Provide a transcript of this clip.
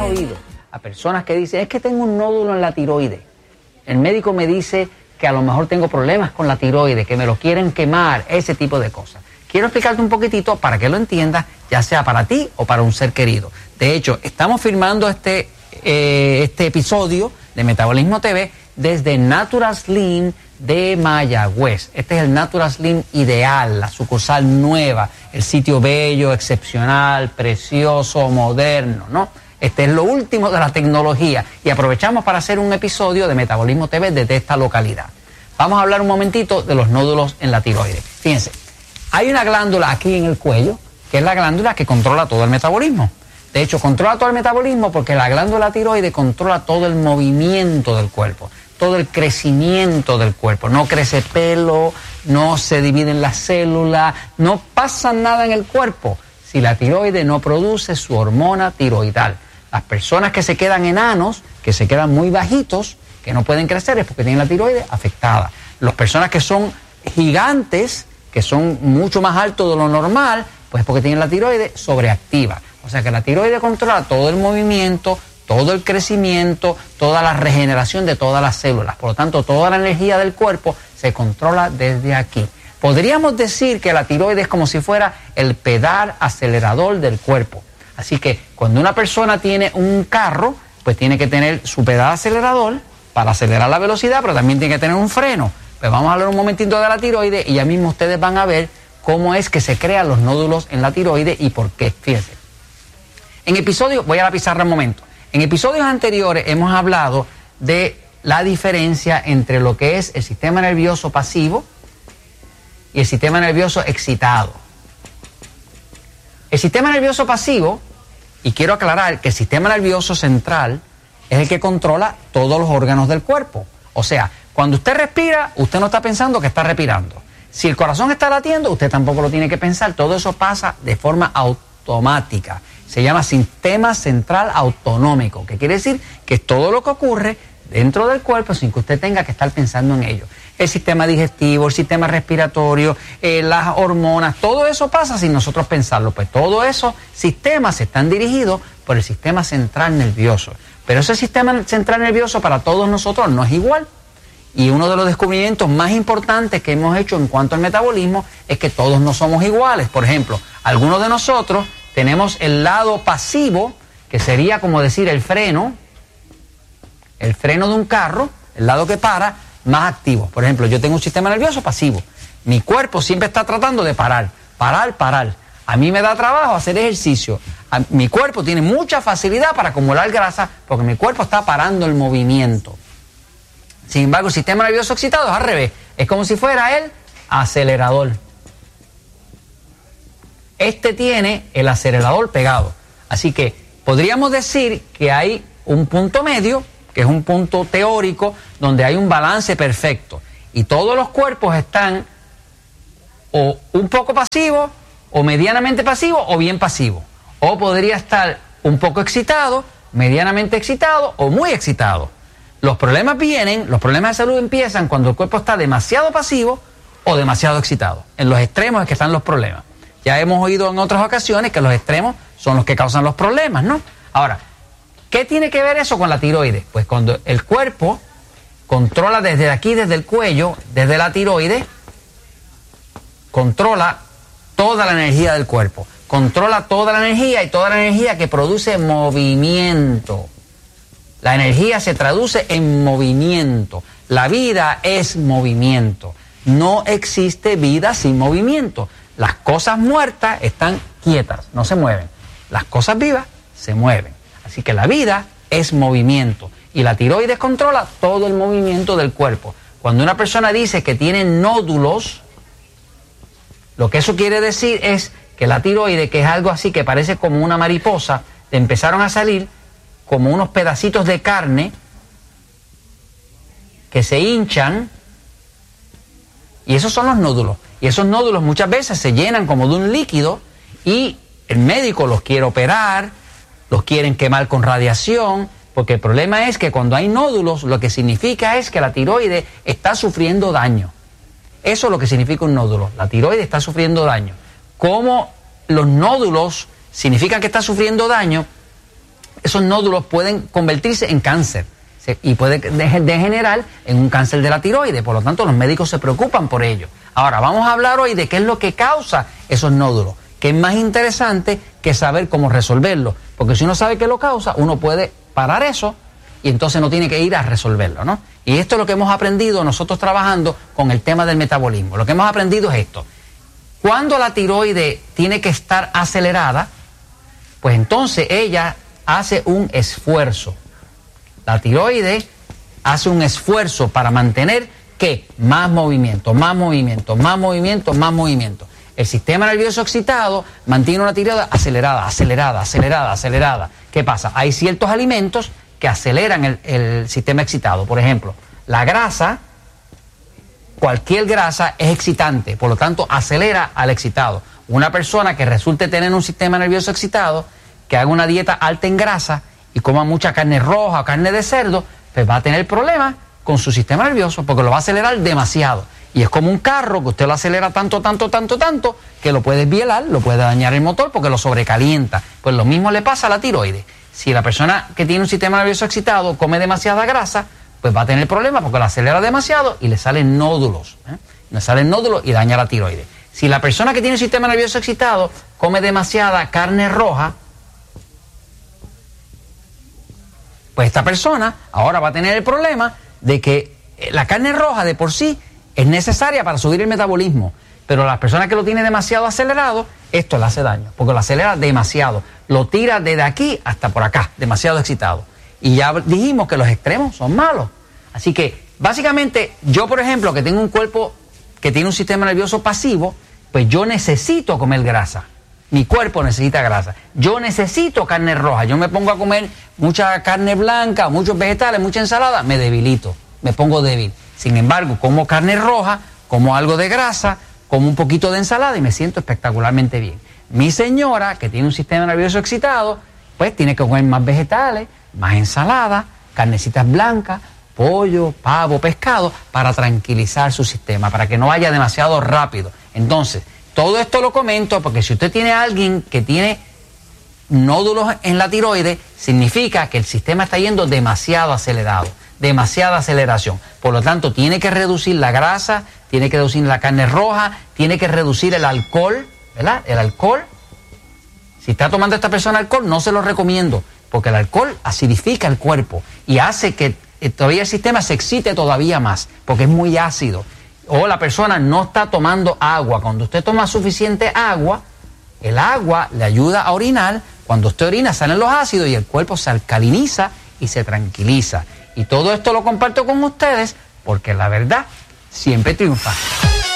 oído a personas que dicen, es que tengo un nódulo en la tiroides. El médico me dice que a lo mejor tengo problemas con la tiroides, que me lo quieren quemar, ese tipo de cosas. Quiero explicarte un poquitito para que lo entiendas, ya sea para ti o para un ser querido. De hecho, estamos filmando este episodio de Metabolismo TV desde Natural Slim de Mayagüez. Este es el Natural Slim ideal, la sucursal nueva, el sitio bello, excepcional, precioso, moderno, ¿no? Este es lo último de la tecnología y aprovechamos para hacer un episodio de Metabolismo TV desde esta localidad. Vamos a hablar un momentito de los nódulos en la tiroides. Fíjense, hay una glándula aquí en el cuello, que es la glándula que controla todo el metabolismo. De hecho, controla todo el metabolismo porque la glándula tiroide controla todo el movimiento del cuerpo, todo el crecimiento del cuerpo. No crece pelo, no se dividen las células, no pasa nada en el cuerpo si la tiroide no produce su hormona tiroidal. Las personas que se quedan enanos, que se quedan muy bajitos, que no pueden crecer, es porque tienen la tiroide afectada. Las personas que son gigantes, que son mucho más altos de lo normal, pues es porque tienen la tiroide sobreactiva. O sea que la tiroide controla todo el movimiento, todo el crecimiento, toda la regeneración de todas las células. Por lo tanto, toda la energía del cuerpo se controla desde aquí. Podríamos decir que la tiroide es como si fuera el pedal acelerador del cuerpo. Así que cuando una persona tiene un carro, pues tiene que tener su pedal acelerador para acelerar la velocidad, pero también tiene que tener un freno. Pues vamos a hablar un momentito de la tiroide y ya mismo ustedes van a ver cómo es que se crean los nódulos en la tiroide y por qué. Fíjense. Voy a la pizarra un momento. En episodios anteriores hemos hablado de la diferencia entre lo que es el sistema nervioso pasivo y el sistema nervioso excitado. El sistema nervioso pasivo, y quiero aclarar que el sistema nervioso central es el que controla todos los órganos del cuerpo. O sea, cuando usted respira, usted no está pensando que está respirando. Si el corazón está latiendo, usted tampoco lo tiene que pensar. Todo eso pasa de forma automática. Se llama sistema central autonómico, que quiere decir que es todo lo que ocurre dentro del cuerpo sin que usted tenga que estar pensando en ello. El sistema digestivo, el sistema respiratorio, las hormonas, todo eso pasa sin nosotros pensarlo. Pues todos esos sistemas están dirigidos por el sistema central nervioso. Pero ese sistema central nervioso para todos nosotros no es igual. Y uno de los descubrimientos más importantes que hemos hecho en cuanto al metabolismo es que todos no somos iguales. Por ejemplo, algunos de nosotros tenemos el lado pasivo, que sería como decir el freno de un carro, el lado que para, más activo. Por ejemplo, yo tengo un sistema nervioso pasivo. Mi cuerpo siempre está tratando de parar. A mí me da trabajo hacer ejercicio. Mi cuerpo tiene mucha facilidad para acumular grasa porque mi cuerpo está parando el movimiento. Sin embargo, el sistema nervioso excitado es al revés. Es como si fuera el acelerador. Este tiene el acelerador pegado. Así que podríamos decir que hay un punto medio, que es un punto teórico, donde hay un balance perfecto. Y todos los cuerpos están o un poco pasivos, o medianamente pasivos, o bien pasivos. O podría estar un poco excitado, medianamente excitado, o muy excitado. Los problemas de salud empiezan cuando el cuerpo está demasiado pasivo o demasiado excitado. En los extremos es que están los problemas. Ya hemos oído en otras ocasiones que los extremos son los que causan los problemas, ¿no? Ahora, ¿qué tiene que ver eso con la tiroides? Pues cuando el cuerpo controla desde aquí, desde el cuello, desde la tiroides, controla toda la energía del cuerpo. Controla toda la energía y toda la energía que produce movimiento. La energía se traduce en movimiento. La vida es movimiento. No existe vida sin movimiento. Las cosas muertas están quietas, no se mueven. Las cosas vivas se mueven. Así que la vida es movimiento. Y la tiroides controla todo el movimiento del cuerpo. Cuando una persona dice que tiene nódulos, lo que eso quiere decir es que la tiroide, que es algo así que parece como una mariposa, le empezaron a salir como unos pedacitos de carne que se hinchan, y esos son los nódulos. Y esos nódulos muchas veces se llenan como de un líquido y el médico los quiere operar, los quieren quemar con radiación, porque el problema es que cuando hay nódulos lo que significa es que la tiroide está sufriendo daño. Eso es lo que significa un nódulo. La tiroide está sufriendo daño. ¿Cómo los nódulos significan que está sufriendo daño? esos nódulos pueden convertirse en cáncer y puede degenerar en un cáncer de la tiroides. Por lo tanto, los médicos se preocupan por ello. Ahora, vamos a hablar hoy de qué es lo que causa esos nódulos, que es más interesante que saber cómo resolverlo, porque si uno sabe qué lo causa, uno puede parar eso y entonces no tiene que ir a resolverlo, ¿no? Y esto es lo que hemos aprendido nosotros trabajando con el tema del metabolismo. Lo que hemos aprendido es esto: cuando la tiroides tiene que estar acelerada, pues entonces ella hace un esfuerzo. La tiroides hace un esfuerzo para mantener ¿qué? Más movimiento, más movimiento, más movimiento, más movimiento. El sistema nervioso excitado mantiene una tiroides acelerada, acelerada, acelerada, acelerada. ¿Qué pasa? Hay ciertos alimentos que aceleran el sistema excitado. Por ejemplo, la grasa, cualquier grasa es excitante, por lo tanto acelera al excitado. Una persona que resulte tener un sistema nervioso excitado, que haga una dieta alta en grasa y coma mucha carne roja o carne de cerdo, pues va a tener problemas con su sistema nervioso porque lo va a acelerar demasiado. Y es como un carro que usted lo acelera tanto, tanto, tanto, tanto, que lo puede desvielar, lo puede dañar el motor porque lo sobrecalienta. Pues lo mismo le pasa a la tiroides. Si la persona que tiene un sistema nervioso excitado come demasiada grasa, pues va a tener problemas porque lo acelera demasiado y le salen nódulos. Le salen nódulos y daña la tiroides. Si la persona que tiene un sistema nervioso excitado come demasiada carne roja, pues esta persona ahora va a tener el problema de que la carne roja de por sí es necesaria para subir el metabolismo, pero las personas que lo tienen demasiado acelerado, esto le hace daño, porque lo acelera demasiado, lo tira desde aquí hasta por acá, demasiado excitado. Y ya dijimos que los extremos son malos. Así que, básicamente, yo, por ejemplo, que tengo un cuerpo que tiene un sistema nervioso pasivo, pues yo necesito comer grasa. Mi cuerpo necesita grasa. Yo necesito carne roja. Yo me pongo a comer mucha carne blanca, muchos vegetales, mucha ensalada, me debilito, me pongo débil. Sin embargo, como carne roja, como algo de grasa, como un poquito de ensalada y me siento espectacularmente bien. Mi señora, que tiene un sistema nervioso excitado, pues tiene que comer más vegetales, más ensalada, carnecitas blancas, pollo, pavo, pescado, para tranquilizar su sistema, para que no vaya demasiado rápido. Entonces, todo esto lo comento porque si usted tiene a alguien que tiene nódulos en la tiroides, significa que el sistema está yendo demasiado acelerado, demasiada aceleración. Por lo tanto, tiene que reducir la grasa, tiene que reducir la carne roja, tiene que reducir el alcohol, ¿verdad? El alcohol. Si está tomando esta persona alcohol, no se lo recomiendo, porque el alcohol acidifica el cuerpo y hace que todavía el sistema se excite todavía más, porque es muy ácido. O la persona no está tomando agua. Cuando usted toma suficiente agua, el agua le ayuda a orinar. Cuando usted orina salen los ácidos y el cuerpo se alcaliniza y se tranquiliza. Y todo esto lo comparto con ustedes porque la verdad siempre triunfa.